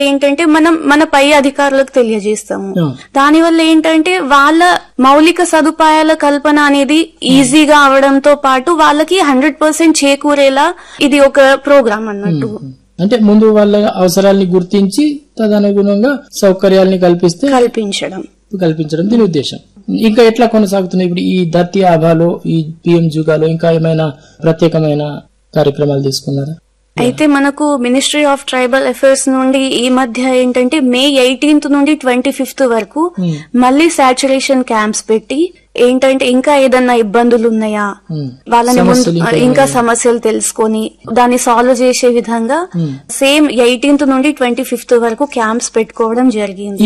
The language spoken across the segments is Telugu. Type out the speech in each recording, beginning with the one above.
ఏంటంటే మనం మన పై అధికారులకు తెలియజేస్తాము. దానివల్ల ఏంటంటే వాళ్ళ మౌలిక సదుపాయాల కల్పన అనేది ఈజీగా అవడంతో పాటు వాళ్ళకి 100% చేకూరేలా ఇది ఒక ప్రోగ్రామ్ అన్నట్టు. అంటే ముందు వాళ్ళ అవసరాలని గుర్తించి తదనుగుణంగా సౌకర్యాలని కల్పించడం దీని ఉద్దేశం. ఇంకా ఎట్లా కొనసాగుతున్నాయి ఇప్పుడు ఈ ధర్తీ ఆభాలో, ఈ పిఎం జుగాలో ఇంకా ఏమైనా ప్రత్యేకమైన కార్యక్రమాలు తీసుకున్నారా? అయితే మనకు మినిస్ట్రీ ఆఫ్ ట్రైబల్ అఫైర్స్ నుండి ఈ మధ్య ఏంటంటే May 18th నుండి 25th వరకు మళ్ళీ సాచురేషన్ క్యాంప్స్ పెట్టి ఏంటంటే ఇంకా ఏదన్నా ఇబ్బందులు ఉన్నాయా, వాళ్ళని ముందు ఇంకా సమస్యలు తెలుసుకొని దాన్ని సాల్వ్ చేసే విధంగా సేమ్ 18th నుండి 25th వరకు క్యాంప్స్ పెట్టుకోవడం జరిగింది.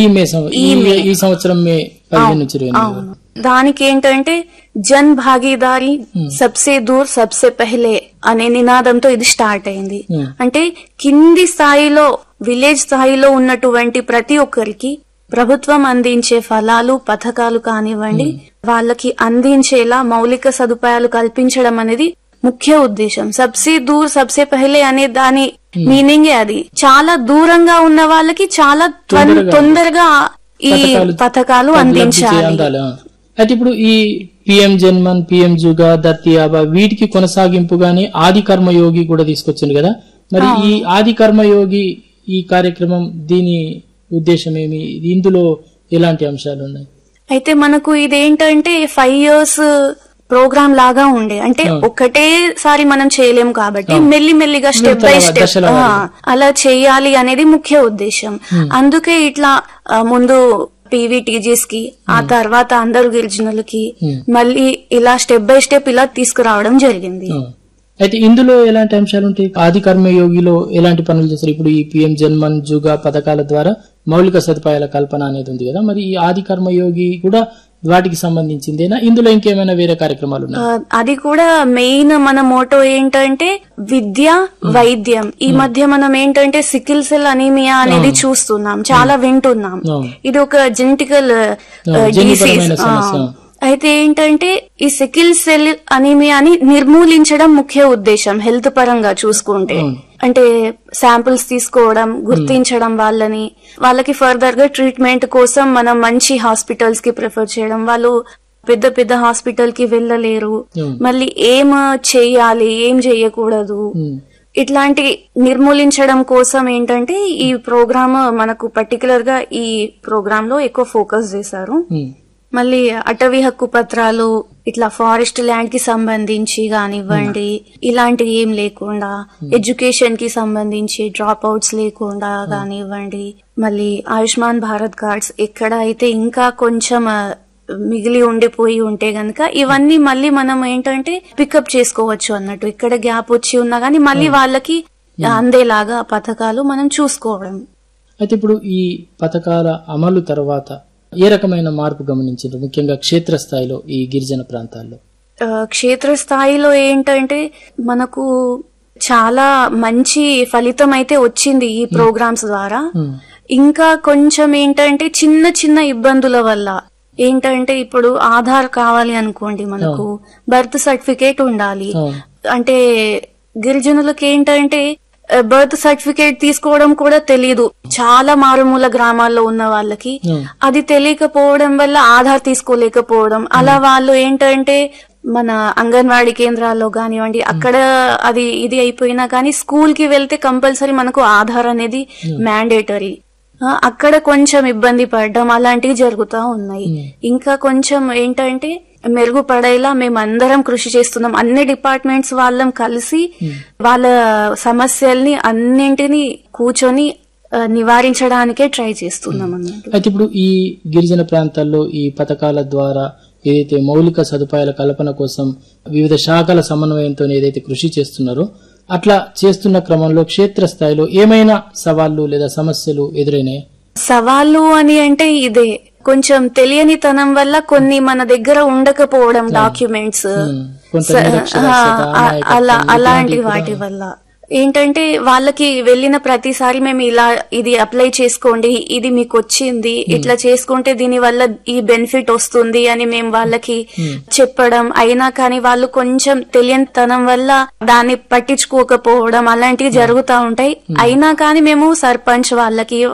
ఈ సంవత్సరం మే 15 నుంచి. దానికి ఏంటంటే జన్ భాగీదారీ సబ్సే దూర్ సబ్సే పెహలే అనే నినాదంతో ఇది స్టార్ట్ అయింది. అంటే కింది స్థాయిలో, విలేజ్ స్థాయిలో ఉన్నటువంటి ప్రతి ఒక్కరికి ప్రభుత్వం అందించే ఫలాలు, పథకాలు కానివ్వండి, వాళ్ళకి అందించేలా మౌలిక సదుపాయాలు కల్పించడం అనేది ముఖ్య ఉద్దేశం. సబ్సే దూర్ సబ్సే పెహలే అనే దాని మీనింగే అది. చాలా దూరంగా ఉన్న వాళ్ళకి చాలా తొందరగా ఈ పథకాలు అందించాలి. అయితే ఇప్పుడు ఈ పిఎం జన్మన్, పిఎం జుగా, ధర్తీ ఆబా వీటికి కొనసాగింపుగానే ఆది కర్మయోగి కూడా తీసుకొచ్చింది కదా. మరి ఈ ఆది కర్మయోగి ఈ కార్యక్రమం దీని ఉద్దేశం ఏమి, ఇందులో ఎలాంటి అంశాలు ఉన్నాయి? అయితే మనకు ఇదేంటంటే 5 years ప్రోగ్రామ్ లాగా ఉండే, అంటే ఒకటేసారి మనం చేయలేము కాబట్టి మెల్లిమెల్లిగా స్టెప్ బై స్టెప్ అలా చేయాలి అనేది ముఖ్య ఉద్దేశం. అందుకే ఇట్లా ముందు PVTGs కి, ఆ తర్వాత అందరు గిరిజనులకి మళ్ళీ ఇలా స్టెప్ బై స్టెప్ ఇలా తీసుకురావడం జరిగింది. అయితే ఇందులో ఎలాంటి అంశాలు ఉంటాయి? ఆది కర్మయోగిలో ఎలాంటి పనులు చేస్తారు? ఇప్పుడు ఈ పిఎం జన్మన్ జుగా పథకాల ద్వారా మౌలిక సదుపాయాల కల్పన అనేది ఉంది కదా, మరి ఈ ఆది కర్మయోగి కూడా వాటికి సంబంధించిందేనా? ఇందులో ఇంకేమైనా వేరే కార్యక్రమాలు ఉన్నాయి? అది కూడా మెయిన్ మన మోటో ఏంటంటే విద్య, వైద్యం. ఈ మధ్య మనం ఏంటంటే సికిల్ సెల్ అనీమియా అనేది చూస్తున్నాం, చాలా వింటున్నాం. ఇది ఒక జెనెటికల్ డిసీజ్. అయితే ఏంటంటే ఈ సికిల్ సెల్ అనీమియాని నిర్మూలించడం ముఖ్య ఉద్దేశం హెల్త్ పరంగా చూసుకుంటే. అంటే శాంపిల్స్ తీసుకోవడం, గుర్తించడం, వాళ్ళకి ఫర్దర్ గా ట్రీట్మెంట్ కోసం మనం మంచి హాస్పిటల్స్ కి ప్రిఫర్ చేయడం. వాళ్ళు పెద్ద పెద్ద హాస్పిటల్ కి వెళ్ళలేరు, మళ్ళీ ఏం చెయ్యాలి, ఏం చెయ్యకూడదు, ఇట్లాంటి నిర్మూలించడం కోసం ఏంటంటే ఈ ప్రోగ్రామ్ మనకు పర్టికులర్ గా ఈ ప్రోగ్రామ్ లో ఎక్కువ ఫోకస్ చేశారు. మళ్ళీ అటవీ హక్కు పత్రాలు, ఇట్లా ఫారెస్ట్ ల్యాండ్ కి సంబంధించి కానివ్వండి, ఇలాంటివి ఏం లేకుండా, ఎడ్యుకేషన్ కి సంబంధించి డ్రాప్ అవుట్స్ లేకుండా కానివ్వండి, మళ్ళీ ఆయుష్మాన్ భారత్ కార్డ్స్ ఎక్కడ అయితే ఇంకా కొంచెం మిగిలి ఉండిపోయి ఉంటే గనక ఇవన్నీ మళ్ళీ మనం ఏంటంటే పికప్ చేసుకోవచ్చు అన్నట్టు. ఇక్కడ గ్యాప్ వచ్చి ఉన్నా గానీ మళ్ళీ వాళ్ళకి అందేలాగా పథకాలు మనం చూసుకోవడం. అయితే ఇప్పుడు ఈ పథకాల అమలు తర్వాత ఏ రకమైన మార్పు గమనించారు, ముఖ్యంగా క్షేత్రస్థాయిలో ఈ గిరిజన ప్రాంతాల్లో? క్షేత్రస్థాయిలో ఏంటంటే మనకు చాలా మంచి ఫలితం అయితే వచ్చింది ఈ ప్రోగ్రామ్స్ ద్వారా. ఇంకా కొంచెం ఏంటంటే చిన్న చిన్న ఇబ్బందుల వల్ల ఏంటంటే ఇప్పుడు ఆధార్ కావాలి అనుకోండి, మనకు బర్త్ సర్టిఫికేట్ ఉండాలి. అంటే గిరిజనులకు ఏంటంటే బర్త్ సర్టిఫికేట్ తీసుకోవడం కూడా తెలియదు. చాలా మారుమూల గ్రామాల్లో ఉన్న వాళ్ళకి అది తెలియకపోవడం వల్ల ఆధార్ తీసుకోలేకపోవడం, అలా వాళ్ళు ఏంటంటే మన అంగన్వాడీ కేంద్రాల్లో కానివ్వండి అక్కడ అది ఇది అయిపోయినా కానీ స్కూల్ కి వెళ్తే కంపల్సరీ మనకు ఆధార్ అనేది మ్యాండేటరీ. అక్కడ కొంచెం ఇబ్బంది పడడం అలాంటివి జరుగుతూ ఉన్నాయి. ఇంకా కొంచెం ఏంటంటే మెరుగుపడేలా మేమందరం కృషి చేస్తున్నాం. అన్ని డిపార్ట్మెంట్స్ వాళ్ళం కలిసి వాళ్ళ సమస్యల్ని అన్నింటినీ కూర్చొని నివారించడానికే ట్రై చేస్తున్నాం అన్నట్టు. అయితే ఇప్పుడు ఈ గిరిజన ప్రాంతాల్లో ఈ పథకాల ద్వారా ఏదైతే మౌలిక సదుపాయాల కల్పన కోసం వివిధ శాఖల సమన్వయంతో ఏదైతే కృషి చేస్తున్నారో అట్లా చేస్తున్న క్రమంలో క్షేత్రస్థాయిలో ఏమైనా సవాళ్లు లేదా సమస్యలు ఎదురైనాయి? సవాళ్లు అని అంటే ఇదే కొంచెం తెలియనితనం వల్ల కొన్ని మన దగ్గర ఉండకపోవడం, డాక్యుమెంట్స్ అలాంటి వాటి వల్ల ఏంటంటే వాళ్ళకి వెళ్ళిన ప్రతిసారి మేము ఇలా ఇది అప్లై చేసుకోండి, ఇది మీకు వచ్చింది, ఇట్లా చేసుకుంటే దీని వల్ల ఈ బెనిఫిట్ వస్తుంది అని మేము వాళ్ళకి చెప్పడం, అయినా కానీ వాళ్ళు కొంచెం తెలియనితనం వల్ల దాన్ని పట్టించుకోకపోవడం అలాంటివి జరుగుతూ ఉంటాయి. అయినా కానీ మేము సర్పంచ్ వాళ్ళకి